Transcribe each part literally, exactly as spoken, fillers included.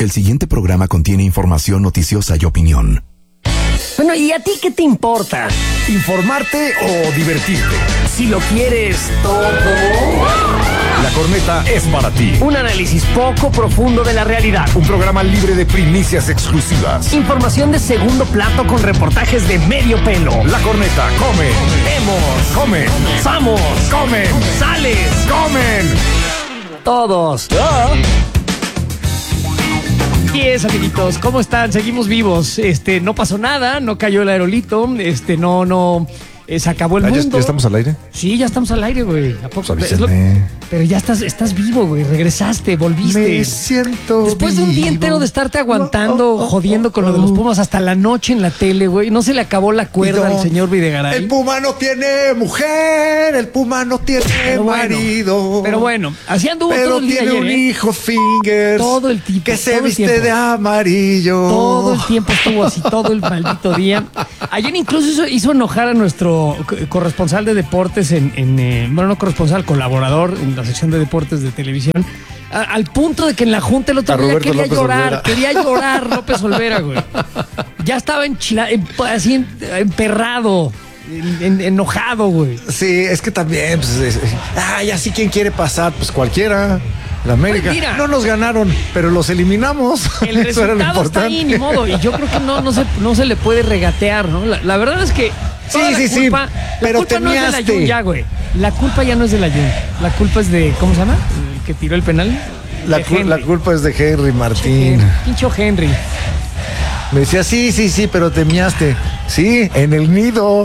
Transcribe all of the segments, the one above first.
El siguiente programa contiene información noticiosa y opinión. Bueno, ¿y a ti qué te importa? ¿Informarte o divertirte? Si lo quieres todo. La Corneta es para ti. Un análisis poco profundo de la realidad. Un programa libre de primicias exclusivas. Información de segundo plato con reportajes de medio pelo. La Corneta come. Vemos. Comen. Vamos. Comen. Sales. Comen. Todos. Ah. Así es, amiguitos, ¿cómo están? Seguimos vivos. Este, no pasó nada, no cayó el aerolito, este, no, no, eh, se acabó el Ah, mundo. ¿Ya, ¿Ya estamos al aire? Sí, ya estamos al aire, güey. ¿A poco? Pues Es lo- avísenme. Pero ya estás, estás vivo, güey. Regresaste, volviste. Me siento Después de un día vivo. entero de estarte aguantando, Oh, oh, oh, jodiendo con lo de los Pumas hasta la noche en la tele, güey. ¿No se le acabó la cuerda No. al señor Videgaray? El Puma no tiene mujer, el Puma no tiene Pero bueno, marido. Pero bueno, así anduvo Pero todo el día tiene ayer, un ¿eh? hijo Fingers. Todo el tipo, que se todo el viste tiempo. de amarillo. Todo el tiempo estuvo así, todo el maldito día. Ayer incluso hizo, hizo enojar a nuestro co- corresponsal de deportes en, en eh, bueno, no corresponsal, colaborador en la sección de deportes de televisión, a- al punto de que en la junta el otro A día Roberto quería López llorar, Olvera. quería llorar López Olvera, güey. Ya estaba enchilado, así en- emperrado, en- en- enojado, güey. Sí, es que también, pues, es- ay, así quién quiere pasar, pues cualquiera. La América. Pues mira. No nos ganaron, pero los eliminamos. El Eso era lo resultado está ahí, ni importante. modo. Y yo creo que no, no, se, no se le puede regatear, ¿no? La, la verdad es que. toda Sí, la sí, sí, culpa, pero la culpa no es de la temeaste. Jun ya, güey. La culpa ya no es de la Jun. La culpa es de. ¿Cómo se llama? El que tiró el penal. La, De cu- Henry. la culpa es de Henry Martín. Henry. Pincho Henry. Me decía, sí, sí, sí, pero temiaste. Sí, en el nido.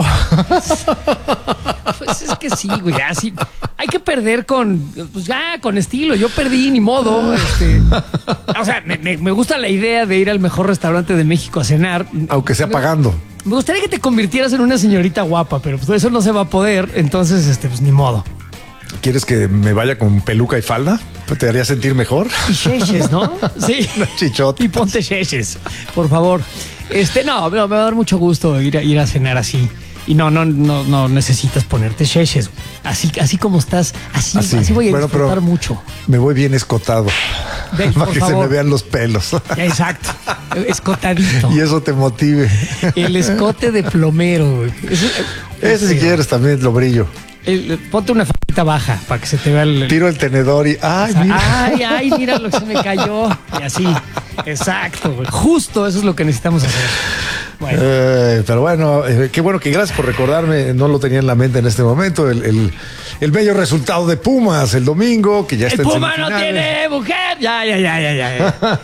Pues es que sí, güey. Así. Hay que perder con. Pues ya, con estilo. Yo perdí, ni modo. Este, o sea, me, me- me gusta la idea de ir al mejor restaurante de México a cenar. Aunque sea pagando. Me gustaría que te convirtieras en una señorita guapa, pero pues eso no se va a poder, entonces, este, pues ni modo. ¿Quieres que me vaya con peluca y falda? ¿Te haría sentir mejor? Y cheches, ¿no? Sí. Una chichota. Y ponte cheches, por favor. Este, no, pero me va a dar mucho gusto ir a, ir a cenar así. Y no, no, no, no necesitas ponerte cheches. Así, así como estás, así, así, Así. voy a Bueno, disfrutar pero- mucho. Me voy bien escotado. Ven, para por que se favor. me vean los pelos. Exacto. Escotadito. Y eso te motive. El escote de plomero, güey. Eso- Ese si quieres también lo brillo. el- ponte una faldita baja para que se te vea el, Tiro el tenedor y ay, mira. Ay, ay, mira lo que se me cayó. Y así. Exacto, güey. Justo eso es lo que necesitamos hacer. Bueno. Eh, pero bueno, eh, qué bueno que gracias por recordarme, no lo tenía en la mente en este momento, el, el, el bello resultado de Pumas el domingo, que ya El está en Puma no semifinales. tiene mujer. Ya, ya, ya, ya, ya.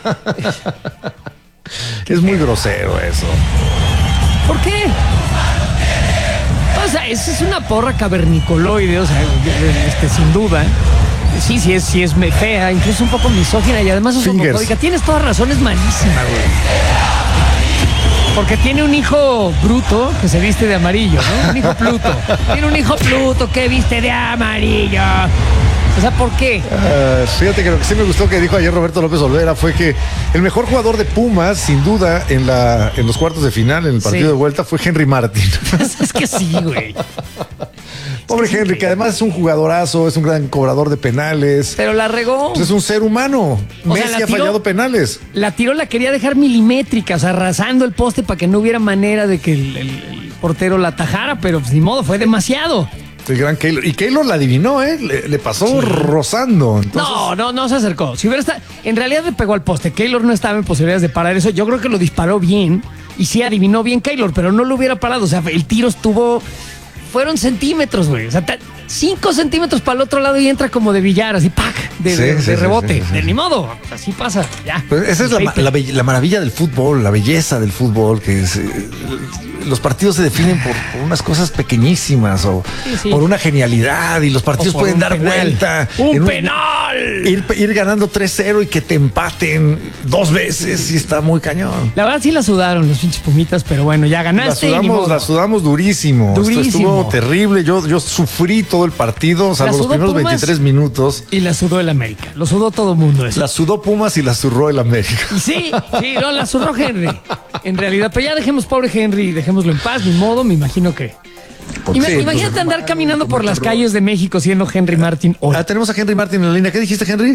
Es muy grosero eso. ¿Por qué? O sea, esa es una porra cavernicoloide, o sea, este, sin duda. Sí, sí es, sí es me- fea, incluso un poco misógina y además es Fingers. homofóbica. Tienes toda razón, es malísima, güey. Porque tiene un hijo bruto que se viste de amarillo, ¿no? Un hijo Pluto. Tiene un hijo Pluto que viste de amarillo. O sea, ¿por qué? Uh, fíjate que lo que sí me gustó que dijo ayer Roberto López Olvera fue que el mejor jugador de Pumas, sin duda, en la en los cuartos de final, en el partido Sí. de vuelta, fue Henry Martín. Es, es que sí, güey. Pobre sí, Henry, güey. que además es un jugadorazo, es un gran cobrador de penales. Pero la regó. Pues es un ser humano. O sea, Messi la ha tiró- fallado penales. La tiró, la quería dejar milimétrica, o sea, arrasando el poste para que no hubiera manera de que el, el- el portero la atajara, pero pues, ni modo, fue demasiado. El gran Keylor. Y Keylor la adivinó, ¿eh? Le, le pasó rozando. Entonces, No, no, no se acercó. Si hubiera estado, en realidad le pegó al poste. Keylor no estaba en posibilidades de parar eso. Yo creo que lo disparó bien y sí adivinó bien Keylor, pero no lo hubiera parado. O sea, el tiro estuvo, fueron centímetros, güey. O sea, ta- cinco centímetros para el otro lado y entra como de billar, así, ¡pac! De, Sí, de- sí, de sí, rebote. sí, sí. De ni modo. Así pasa, ya. Pues esa es la, Aceite. la be- la maravilla del fútbol, la belleza del fútbol, que es, eh, los partidos se definen por, por unas cosas pequeñísimas o Sí, sí. por una genialidad y los partidos O por pueden un dar penal. vuelta. ¡Un En penal! Ir, ir ganando tres cero y que te empaten dos veces y está muy cañón. La verdad sí la sudaron los pinches pumitas, pero bueno, ya La ganaste. y ni sudamos, modo. la sudamos durísimo. Esto Durísimo. estuvo terrible. Yo, yo sufrí todo el partido, salvo los sudó primeros Pumas. veintitrés minutos. Y la sudó el América. Lo sudó todo el mundo eso. La sudó Pumas y la zurró el América. Sí, sí, no, la zurró Henry. En realidad, pero ya dejemos pobre Henry, dejémoslo en paz, ni modo, me imagino que. Ima- Sí, imagínate pues, andar caminando por las calles de México siendo Henry Martin hoy. Ah, tenemos a Henry Martin en la línea. ¿Qué dijiste, Henry?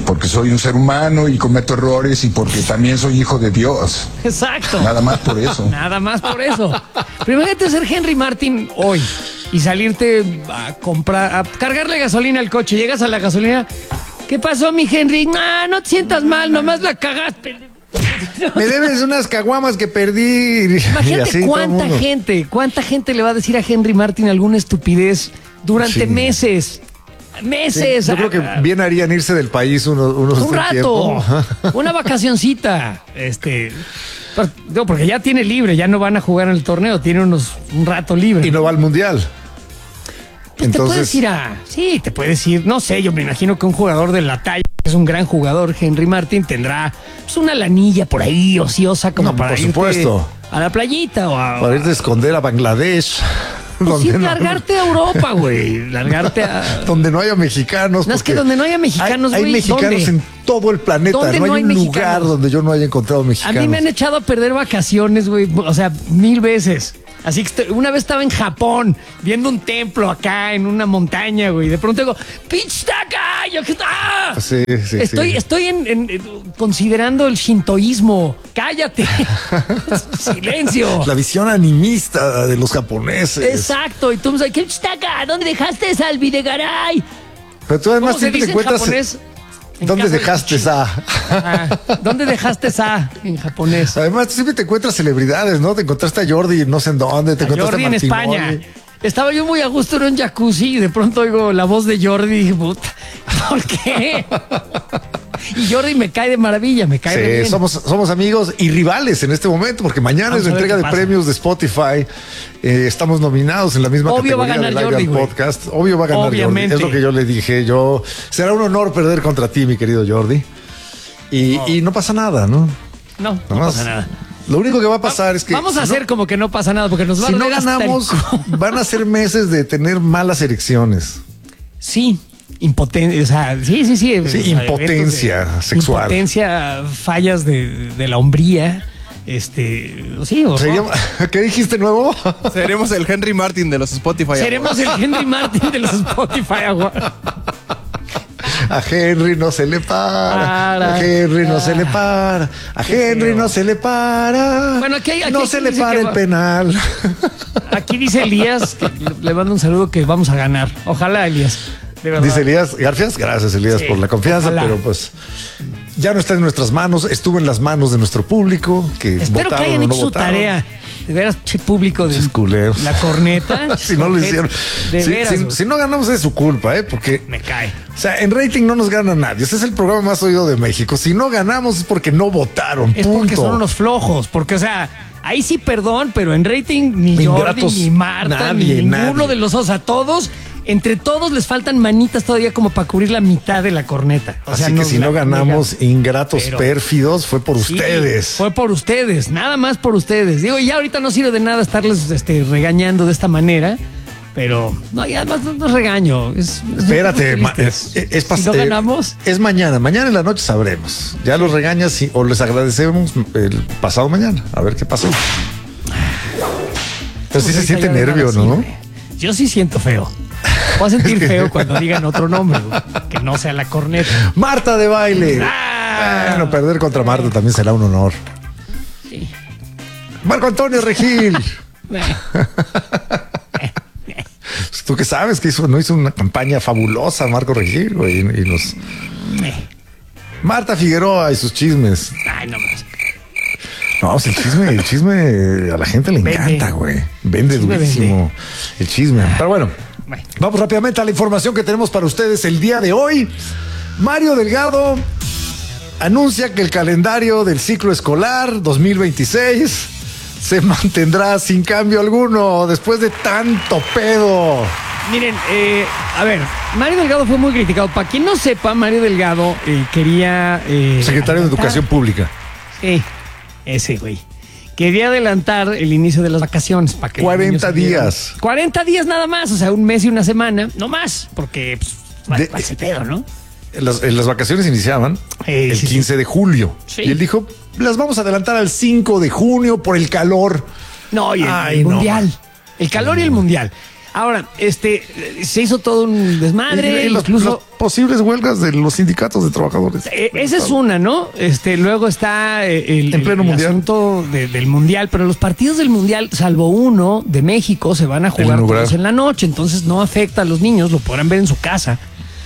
porque soy un ser humano y cometo errores y porque también soy hijo de Dios. Exacto. Nada más por eso. Nada más por eso. Pero imagínate ser Henry Martin hoy y salirte a comprar, a cargarle gasolina al coche. Llegas a la gasolina. ¿Qué pasó, mi Henry? No, no te sientas mal, nomás la cagaste. Me debes unas caguamas que perdí. Imagínate cuánta gente, cuánta gente le va a decir a Henry Martin alguna estupidez durante sí. meses. Meses. Sí, yo creo que bien harían irse del país unos, unos un rato. Tiempo. Una vacacioncita. Este. No, porque ya tiene libre, ya no van a jugar en el torneo, tiene unos un rato libre. Y no va al mundial. Pues entonces, te puedes ir a. Sí, te puedes ir. No sé, yo me imagino que un jugador de la talla, que es un gran jugador, Henry Martin, tendrá pues, una lanilla por ahí ociosa como no, para por irte supuesto. A la playita o a. Para irte a esconder a Bangladesh. Pues sí, no, largarte a Europa, güey. Largarte a. Donde no haya mexicanos. No, es que donde no haya mexicanos, güey. Hay, hay mexicanos ¿dónde? en todo el planeta. No hay, no hay un mexicanos? lugar donde yo no haya encontrado mexicanos. A mí me han echado a perder vacaciones, güey. O sea, mil veces. Así que una vez estaba en Japón, viendo un templo acá en una montaña, güey. De pronto digo, ¡pinche taca! Yo, ¡ah! Sí, sí, estoy sí. estoy en, en, en, considerando el shintoísmo. ¡Cállate! ¡Silencio! La visión animista de los japoneses. Exacto. Y tú me dices, ¿qué taca? ¿Dónde dejaste esa Videgaray? Pero tú además siempre te encuentras... Japonés? ¿Dónde dejaste esa? Ah, ¿Dónde dejaste esa en japonés? Además, tú siempre te encuentras celebridades, ¿no? Te encontraste a Jordi, no sé en dónde, te a encontraste Jordi a en España. Estaba yo muy a gusto en un jacuzzi y de pronto oigo la voz de Jordi y dije, puta, ¿por qué? Y Jordi me cae de maravilla, me cae sí, de bien. Somos, somos amigos y rivales en este momento, porque mañana Vamos es la entrega de pasa. premios de Spotify. Eh, estamos nominados en la misma Obvio categoría va a ganar del Jordi, Podcast. Obvio va a ganar Obviamente. Jordi. Es lo que yo le dije. Yo será un honor perder contra ti, mi querido Jordi. Y no, y no pasa nada, ¿no? No, no más, pasa nada. Lo único que va a pasar va, es que... Vamos a si hacer no, como que no pasa nada, porque nos va si a no ganamos, van a ser meses de tener malas elecciones. Sí. Impotencia, o sea, sí, sí, sí. sí o sea, impotencia de, sexual. Impotencia, fallas de, de la hombría. Este, sí, o Seríamos, ¿qué dijiste nuevo? Seremos el Henry Martin de los Spotify. Seremos el Henry Martin de los Spotify Awards. A Henry no se le para. A Henry no se le para. A Henry no se le para. Bueno, aquí, aquí no aquí se le para el penal. Aquí dice Elías, que le mando un saludo, que vamos a ganar. Ojalá, Elías. Dice Elías Garfias, gracias Elías sí, por la confianza, ojalá. Pero pues ya no está en nuestras manos, estuvo en las manos de nuestro público que espero votaron, que hayan no hecho su votaron. Tarea. De veras, che público de culeros. La corneta. Si no lo hicieron. De si, veras. Si, si no ganamos es su culpa, ¿eh? Porque me cae. O sea, en rating no nos gana nadie. Este es el programa más oído de México. Si no ganamos es porque no votaron. Es punto. Porque son unos flojos. Porque, o sea, ahí sí perdón, pero en rating ni Ingratos, Jordi, ni Marta, nadie, ni ninguno nadie. de los dos. A todos, entre todos les faltan manitas todavía como para cubrir la mitad de la corneta. O Así sea, que no, si no ganamos, mega, ingratos, pero, pérfidos, fue por sí, ustedes. Fue por ustedes, nada más por ustedes. Digo, ya ahorita no sirve de nada estarles este, regañando de esta manera. Pero, no, ya además no, no regaño. Es, Espérate, es, es, es, si no ganamos. Es mañana, mañana en la noche sabremos. Ya los regañas y, o les agradecemos el pasado mañana. A ver qué pasó. Pero sí se siente nervio, ¿no? Yo sí siento feo. Voy a sentir feo cuando digan otro nombre, güey, que no sea la corneta. Marta de baile. Ah, bueno, perder contra Marta también será un honor. Sí. Marco Antonio Regil. Tú que sabes que hizo, no hizo una campaña fabulosa Marco Regil, güey, y, y nos... Marta Figueroa y sus chismes. Ay, no más. No, el chisme, el chisme a la gente le Vende. encanta, güey. Vende El chisme durísimo vende. el chisme. Pero bueno, Bueno. vamos rápidamente a la información que tenemos para ustedes el día de hoy. Mario Delgado anuncia que el calendario del ciclo escolar dos mil veintiséis se mantendrá sin cambio alguno después de tanto pedo. Miren, eh, a ver, Mario Delgado fue muy criticado. Para quien no sepa, Mario Delgado eh, quería... Eh, Secretario de Educación Pública. Sí, ese güey. Quería adelantar el inicio de las vacaciones para que cuarenta días. cuarenta días nada más, o sea, un mes y una semana, no más, porque pues, va, De- va ese pedo, ¿no? Las, las vacaciones iniciaban Eh, el sí, quince sí. de julio. Sí. Y él dijo, las vamos a adelantar al cinco de junio por el calor. No, y el, Ay, el no. mundial. El calor y el mundial. Ahora, este, se hizo todo un desmadre, Y- y los- incluso... las posibles huelgas de los sindicatos de trabajadores. Eh, esa es una, ¿no? Este, luego está eh, el, En pleno el mundial. asunto de- del mundial, pero los partidos del mundial, salvo uno de México, se van a jugar inaugural. todos en la noche, entonces no afecta a los niños, lo podrán ver en su casa.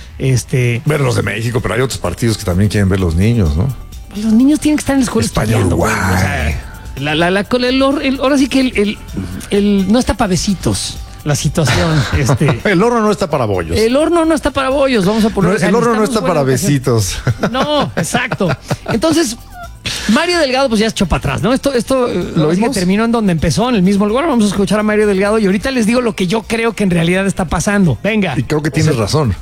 Este, Ver los de México, pero hay otros partidos que también quieren ver los niños, ¿no? pues los niños tienen que estar en la escuela España, estudiando, güey. Uruguay. O sea, la, la, la- el, hor- el- ahora sí que el, el- el- no está para besitos la situación. Este, El horno no está para bollos. el horno no está para bollos, vamos a poner. No, o sea, el horno no necesitamos está para buena educación. besitos. No, exacto. Entonces, Mario Delgado, pues ya echó para atrás, ¿no? Esto, esto eh, ¿Lo ahora sí que vimos? terminó en donde empezó, en el mismo lugar. Vamos a escuchar a Mario Delgado y ahorita les digo lo que yo creo que en realidad está pasando. Venga. Y creo que tienes razón.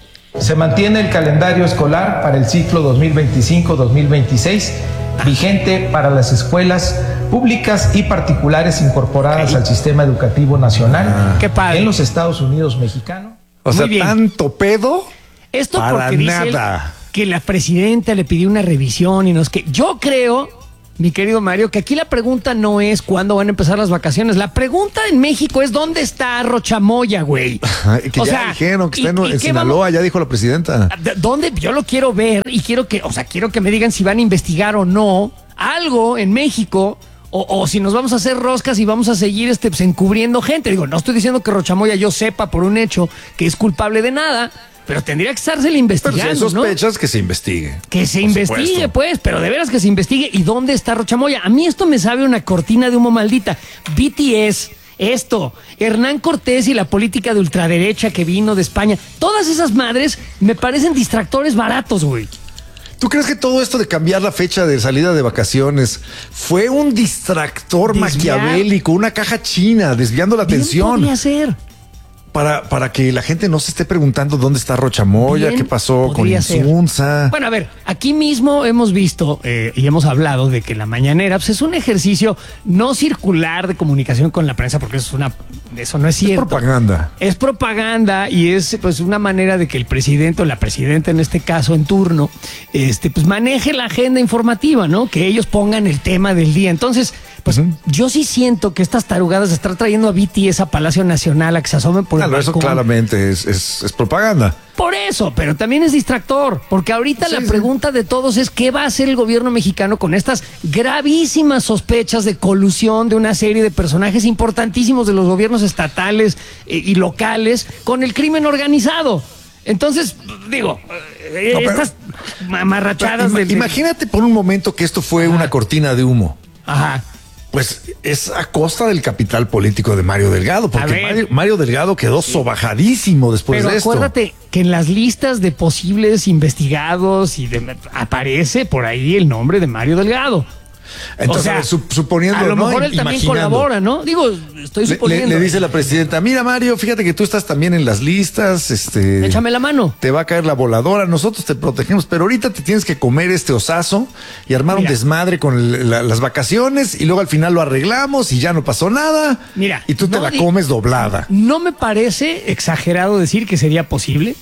Se mantiene el calendario escolar para el ciclo dos mil veinticinco dos mil veintiséis, vigente para las escuelas públicas y particulares incorporadas al sistema educativo nacional Qué padre. en los Estados Unidos mexicanos. O Muy sea, bien. tanto pedo. Esto Para porque dice él nada. que la presidenta le pidió una revisión y no es que. Yo creo, mi querido Mario, que aquí la pregunta no es cuándo van a empezar las vacaciones. La pregunta en México es dónde está Rochamoya, güey. Ay, que O ya sea, dijeron que ¿y- está en, y en qué Sinaloa, vamos- ya dijo la presidenta. ¿De ¿Dónde? Yo lo quiero ver y quiero que, o sea, quiero que me digan si van a investigar o no algo en México o, o si nos vamos a hacer roscas y vamos a seguir este, pues, encubriendo gente. Digo, no estoy diciendo que Rochamoya yo sepa por un hecho que es culpable de nada, pero tendría que estársele Pero si hay investigando, ¿no? sospechas, que se investigue. Que se Por investigue, supuesto. pues, pero de veras que se investigue. ¿Y dónde está Rochamoya? A mí esto me sabe una cortina de humo maldita. B T S, esto, Hernán Cortés y la política de ultraderecha que vino de España. Todas esas madres me parecen distractores baratos, güey. ¿Tú crees que todo esto de cambiar la fecha de salida de vacaciones fue un distractor Desviar. maquiavélico, una caja china, desviando la Bien atención podría ser. para, para que la gente no se esté preguntando dónde está Rochamoya, Bien qué pasó con podría ser. Insunza? Bueno, a ver, aquí mismo hemos visto eh, y hemos hablado de que la mañanera pues, es un ejercicio no circular de comunicación con la prensa, porque eso es una, eso no es Es cierto. propaganda. Es propaganda y es pues una manera de que el presidente o la presidenta en este caso en turno, este pues maneje la agenda informativa, ¿no? Que ellos pongan el tema del día. Entonces, pues Ujú. yo sí siento que estas tarugadas de estar trayendo a B T S a Palacio Nacional a que se asomen por el Claro, eso balcón. claramente es, es, es propaganda. Por eso, pero también es distractor, porque ahorita Sí, la sí. pregunta de todos es qué va a hacer el gobierno mexicano con estas gravísimas sospechas de colusión de una serie de personajes importantísimos de los gobiernos estatales eh, y locales con el crimen organizado. Entonces, digo, eh, No, pero- estas mamarrachadas Ima- del... Imagínate por un momento que esto fue una cortina de humo. Ajá. Pues es a costa del capital político de Mario Delgado, A porque ver. Mario, Mario Delgado quedó sobajadísimo después Pero de esto. acuérdate que en las listas de posibles investigados y de, aparece por ahí el nombre de Mario Delgado. Entonces, O sea, su- suponiendo, a lo ¿no? mejor él también Imaginando. colabora, ¿no? Digo, estoy Le, le- suponiendo. le dice la presidenta, mira Mario, fíjate que tú estás también en las listas, este... Échame la mano. Te va a caer la voladora, nosotros te protegemos, pero ahorita te tienes que comer este osazo y armar Mira. un desmadre con el- la- las vacaciones y luego al final lo arreglamos y ya no pasó nada. Mira, y tú te no la di- comes doblada. No me parece exagerado decir que sería posible.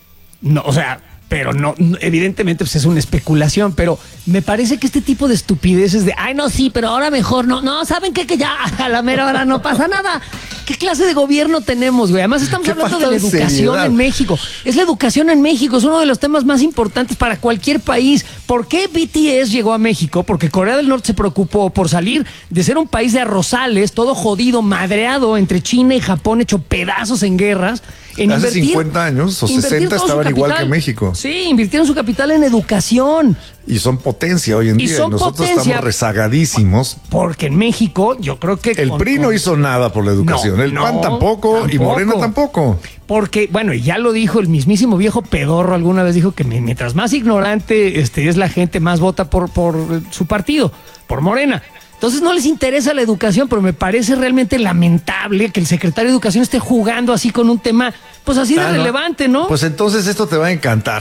No, o sea, pero no, no, evidentemente pues es una especulación, pero me parece que este tipo de estupideces de, ay, no, sí, pero ahora mejor, no, no, ¿saben qué? Que ya a la mera hora no pasa nada. ¿Qué clase de gobierno tenemos, güey? Además estamos Qué hablando de falta la de educación seriedad. en México. Es la educación en México, es uno de los temas más importantes para cualquier país. ¿Por qué B T S llegó a México? Porque Corea del Norte se preocupó por salir de ser un país de arrozales, todo jodido, madreado entre China y Japón, hecho pedazos en guerras. En Hace invertir- cincuenta años o invertir sesenta todo su estaban igual capital. que México. Sí, invirtieron su capital en educación. Y son potencia hoy en Y día. son y nosotros potencia. estamos rezagadísimos. Porque en México, yo creo que. El con- P R I no con- hizo nada por la educación. No, el P A N no, tampoco, y tampoco. Morena tampoco. Porque, bueno, y ya lo dijo el mismísimo viejo pedorro alguna vez, dijo que mi- mientras más ignorante este, es la gente, más vota por, por su partido, por Morena. Entonces no les interesa la educación, pero me parece realmente lamentable que el secretario de Educación esté jugando así con un tema, pues así de Ah, ¿no? relevante, ¿no? Pues entonces esto te va a encantar.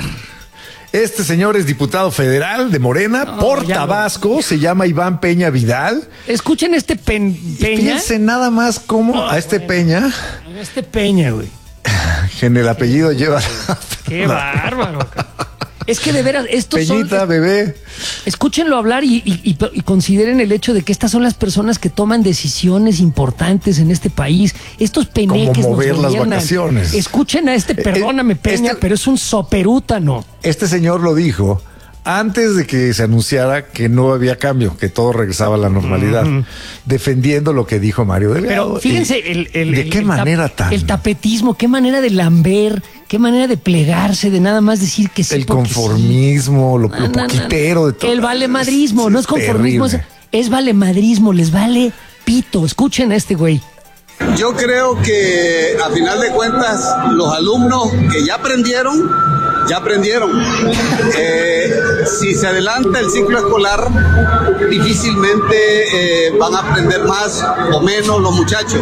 Este señor es diputado federal de Morena No, por ya lo- Tabasco, se llama Iván Peña Vidal. Escuchen este pen- Y Peña. fíjense nada más cómo a este Peña, Este Peña, güey. que en el apellido lleva... Qué bárbaro. cabrón. Es que de veras, estos Peñita, son... bebé. Escúchenlo hablar y, y, y, y consideren el hecho de que estas son las personas que toman decisiones importantes en este país. Estos peneques Como mover nos las gobiernan. vacaciones. Escuchen a este, perdóname, Peña, este- pero es un soperútano. Este señor lo dijo antes de que se anunciara que no había cambio, que todo regresaba a la normalidad, defendiendo lo que dijo Mario Delgado. Pero fíjense, Y el, el- ¿de el- qué el manera tap- tan? El tapetismo, qué manera de lamber, qué manera de plegarse, de nada más decir que sí. el porque conformismo, lo, sí. lo No, no, no. poquitero de todo. El valemadrismo, no es conformismo, es, terrible. es valemadrismo, les vale pito. Escuchen a este güey. Yo creo que a final de cuentas los alumnos que ya aprendieron, ya aprendieron. Eh, si se adelanta el ciclo escolar, difícilmente eh, van a aprender más o menos los muchachos.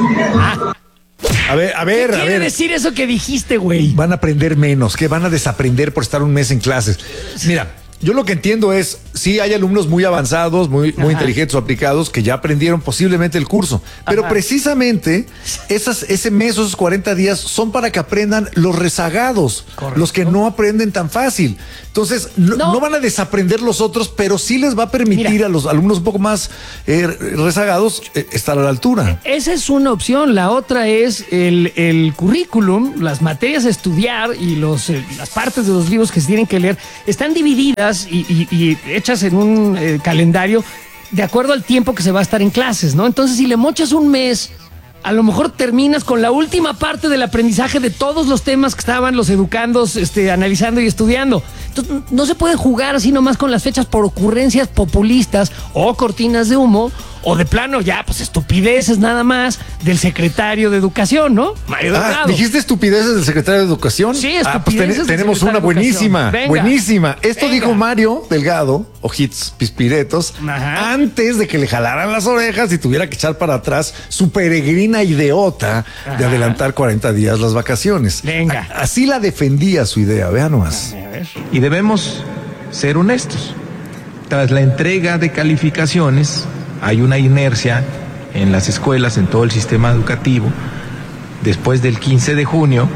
A ver, a ver, ¿Qué a quiere ver. decir eso que dijiste, güey? Van a aprender menos, que van a desaprender por estar un mes en clases. Mira, yo lo que entiendo es, sí hay alumnos muy avanzados, muy, muy inteligentes o aplicados que ya aprendieron posiblemente el curso, pero Ajá. precisamente esas, ese mes, esos cuarenta días son para que aprendan los rezagados, Correcto. los que no aprenden tan fácil. Entonces, no, No. no van a desaprender los otros, pero sí les va a permitir Mira. a los alumnos un poco más eh, rezagados eh, estar a la altura. Esa es una opción. La otra es el, el currículum, las materias a estudiar y los, eh, las partes de los libros que se tienen que leer están divididas y, y- y hechas en un eh, calendario de acuerdo al tiempo que se va a estar en clases, ¿no? Entonces, si le mochas un mes, a lo mejor terminas con la última parte del aprendizaje de todos los temas que estaban los educandos este, analizando y estudiando. Entonces, no se puede jugar así nomás con las fechas por ocurrencias populistas o cortinas de humo, o de plano ya, pues estupideces nada más del secretario de Educación, ¿no? Mario Ah, Delgado. ¿dijiste estupideces del secretario de Educación? Sí, Ah, pues estupideces ten- del tenemos secretario una de Educación. buenísima, Venga. buenísima. Esto Venga. dijo Mario Delgado, ojitos pispiretos, Ajá. antes de que le jalaran las orejas y tuviera que echar para atrás su peregrina ideota de Ajá. adelantar cuarenta días las vacaciones. Venga. A- así la defendía su idea, vean nomás. A ver. Y debemos ser honestos. Tras la entrega de calificaciones, hay una inercia en las escuelas, en todo el sistema educativo. Después del quince de junio,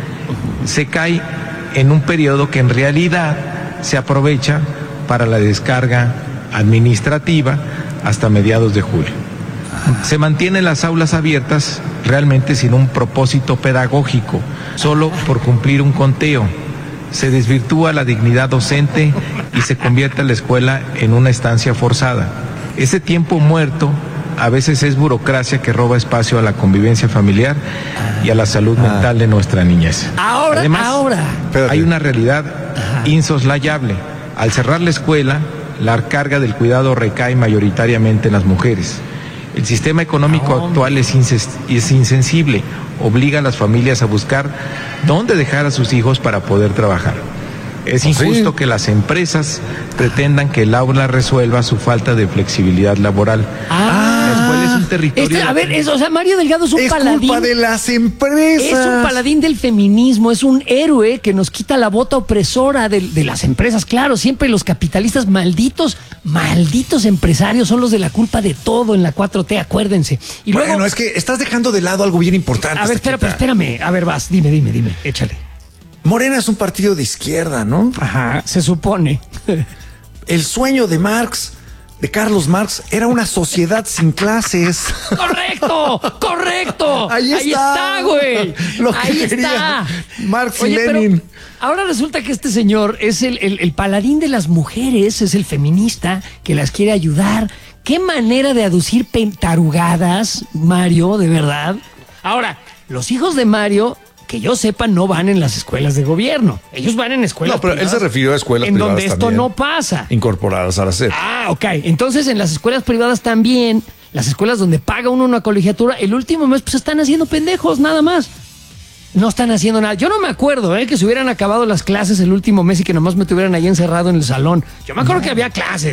se cae en un periodo que en realidad se aprovecha para la descarga administrativa hasta mediados de julio. Se mantienen las aulas abiertas realmente sin un propósito pedagógico, solo por cumplir un conteo. Se desvirtúa la dignidad docente y se convierte la escuela en una estancia forzada. Ese tiempo muerto a veces es burocracia que roba espacio a la convivencia familiar y a la salud mental de nuestra niñez. Ahora, Además, ahora. Espérate. hay una realidad insoslayable. Al cerrar la escuela, la carga del cuidado recae mayoritariamente en las mujeres. El sistema económico actual es, inses- es insensible, obliga a las familias a buscar dónde dejar a sus hijos para poder trabajar. Es Sí. injusto que las empresas pretendan que el aula resuelva su falta de flexibilidad laboral. La escuela es un territorio... Este, a ver, es, o sea, Mario Delgado es un Es paladín. culpa de las empresas. Es un paladín del feminismo, es un héroe que nos quita la bota opresora de, de las empresas. Claro, siempre los capitalistas malditos, malditos empresarios son los de la culpa de todo en la cuatro T, acuérdense. Y luego, Bueno, es que estás dejando de lado algo bien importante. a ver, espera, Estaquita. pero espérame. A ver, vas, dime, dime, dime, échale. Morena es un partido de izquierda, ¿no? Ajá, se supone. El sueño de Marx, de Carlos Marx, era una sociedad sin clases. ¡Correcto! ¡Correcto! Ahí Ahí está. está, güey. Lo que Ahí quería está. Marx y Oye, pero Lenin. ahora resulta que este señor es el, el- el paladín de las mujeres, es el feminista que las quiere ayudar. Qué manera de aducir pentarugadas, Mario, de verdad. Ahora, los hijos de Mario, que yo sepa, no van en las escuelas de gobierno. Ellos van en escuelas No, pero él privadas, se refirió a escuelas en privadas donde esto también. no pasa. Incorporadas a la SEP. Ah, ok. Entonces, en las escuelas privadas también, las escuelas donde paga uno una colegiatura, el último mes pues están haciendo pendejos, nada más. No están haciendo nada. Yo no me acuerdo, ¿eh? Que se hubieran acabado las clases el último mes y que nomás me tuvieran ahí encerrado en el salón. Yo me acuerdo que había clases.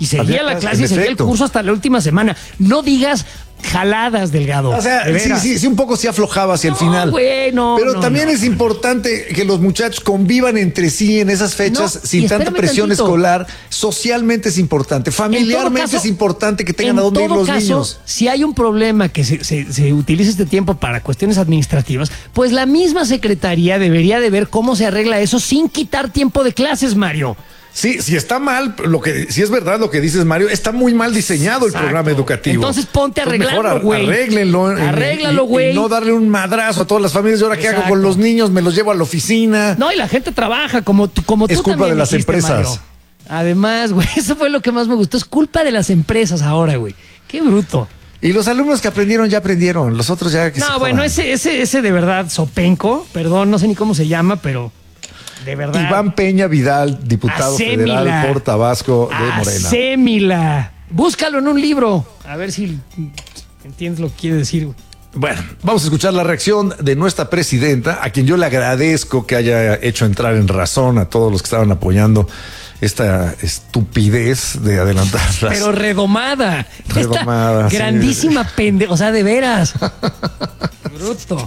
Y seguía Había la clases, clase y en seguía efecto. el curso hasta la última semana. No digas jaladas, Delgado. O sea, de sí, veras. sí, sí, un poco sí aflojaba hacia No, el final. güey, no, Pero no, también no. es importante que los muchachos convivan entre sí en esas fechas No, sin y tanta espérame presión tantito. escolar. Socialmente es importante, familiarmente caso, es importante que tengan en a dónde ir todo los caso, niños. Si hay un problema que se, se, se utilice este tiempo para cuestiones administrativas, pues la misma secretaría debería de ver cómo se arregla eso sin quitar tiempo de clases, Mario. Sí, si está mal, lo que si es verdad lo que dices, Mario, está muy mal diseñado Exacto. el programa educativo. Entonces ponte a Entonces, arreglarlo, mejor ar- güey. Arréglenlo. en- Arréglalo, y- y güey. no darle un madrazo a todas las familias. ¿Y ahora qué hago Exacto. con los niños? Me los llevo a la oficina. No, y la gente trabaja como, tú- como tú Es culpa también de las dijiste, empresas. Mario. Además, güey, eso fue lo que más me gustó. Es culpa de las empresas ahora, güey. Qué bruto. Y los alumnos que aprendieron ya aprendieron. Los otros ya que se No, bueno, jodan. ese, ese, ese de verdad, Sopenco, perdón, no sé ni cómo se llama, pero de verdad. Iván Peña Vidal, diputado Hacémila. federal por Tabasco de Morena. Hacémila. Búscalo en un libro. A ver si entiendes lo que quiere decir, güey. Bueno, vamos a escuchar la reacción de nuestra presidenta, a quien yo le agradezco que haya hecho entrar en razón a todos los que estaban apoyando esta estupidez de adelantar las... Pero redomada. Redomada, Esta sí. grandísima pendeja. O sea, de veras. Bruto.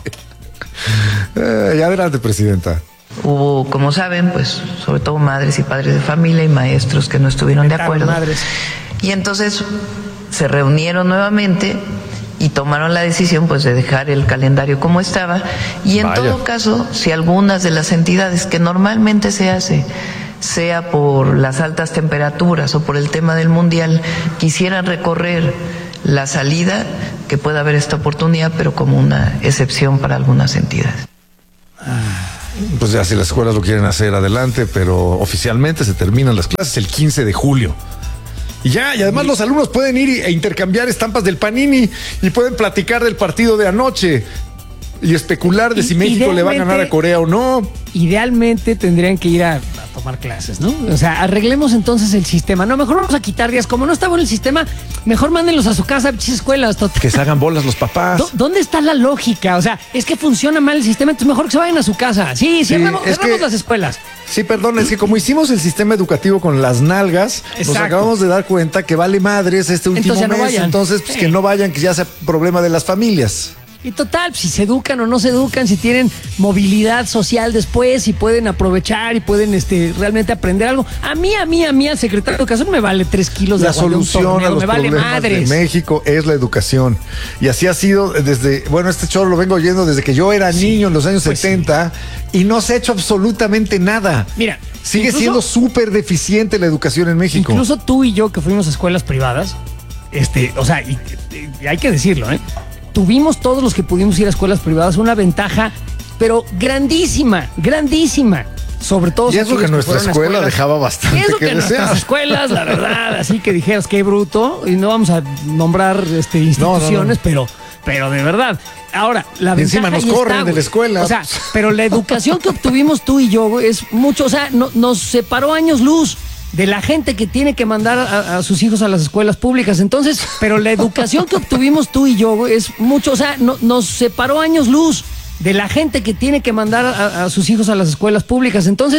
Eh, adelante, presidenta. Hubo, como saben, pues sobre todo madres y padres de familia y maestros que no estuvieron de Mentadas acuerdo. madres. Y entonces se reunieron nuevamente y tomaron la decisión pues de dejar el calendario como estaba. Y en Vaya. todo caso, si algunas de las entidades que normalmente se hace, sea por las altas temperaturas o por el tema del mundial, quisieran recorrer la salida, que pueda haber esta oportunidad, pero como una excepción para algunas entidades. Pues ya si las escuelas lo quieren hacer, adelante, pero oficialmente se terminan las clases el quince de julio. Y ya, y además los alumnos pueden ir e intercambiar estampas del Panini y pueden platicar del partido de anoche y especular de si I- México le va a ganar a idealmente- Corea o no. Idealmente tendrían que ir a, a tomar clases, ¿no? O sea, arreglemos entonces el sistema. No, mejor vamos a quitar días. Como no está bueno el sistema, mejor mándenlos a su casa, pinches escuelas. Total. Que se hagan bolas los papás. ¿Dó- ¿Dónde está la lógica? O sea, es que funciona mal el sistema, entonces mejor que se vayan a su casa. Sí, cerramos, es cerramos que- las escuelas. Sí, perdón, es que como hicimos el sistema educativo con las nalgas, nos Exacto. acabamos de dar cuenta que vale madres este último Entonces ya no mes. vayan. Entonces, pues Sí. que no vayan, que ya sea problema de las familias. Y total, si se educan o no se educan, si tienen movilidad social después, si pueden aprovechar y pueden este, realmente aprender algo. A mí, a mí, a mí, al secretario de Educación me vale tres kilos de La agua de un solución torneo, a los me vale problemas madres. de México es la educación. Y así ha sido desde, bueno, este chorro lo vengo oyendo desde que yo era niño en los años pues setenta y no se ha hecho absolutamente nada. Mira, Sigue incluso- siendo súper deficiente la educación en México. Incluso tú y yo que fuimos a escuelas privadas, este, o sea, y, y hay que decirlo, ¿eh? Tuvimos todos los que pudimos ir a escuelas privadas una ventaja, pero grandísima, grandísima. Sobre todo Y eso aquellos que nuestra fueron a escuela escuelas- dejaba bastante Y eso que que nuestras desear. escuelas, la verdad, así que dijeras qué bruto, y no vamos a nombrar este, instituciones, no. pero, pero de verdad. Ahora, la Y encima ventaja nos ahí corren está, de la güey. escuela. O sea, pero la educación que obtuvimos tú y yo, güey, es mucho, o sea, no- nos separó años luz de la gente que tiene que mandar a, a sus hijos a las escuelas públicas. Entonces, pero la educación que obtuvimos tú y yo, güey, es mucho, o sea, no- nos separó años luz de la gente que tiene que mandar a, a sus hijos a las escuelas públicas. Entonces,